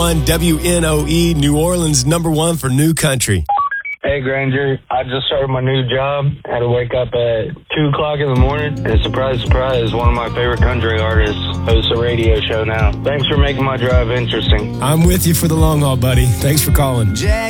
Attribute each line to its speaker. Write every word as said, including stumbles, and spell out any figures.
Speaker 1: On W N O E, New Orleans, number one for new country.
Speaker 2: Hey, Granger. I just started my new job. Had to wake up at two o'clock in the morning. And surprise, surprise, one of my favorite country artists hosts a radio show now. Thanks for making my drive interesting.
Speaker 1: I'm with you for the long haul, buddy. Thanks for calling. Jack.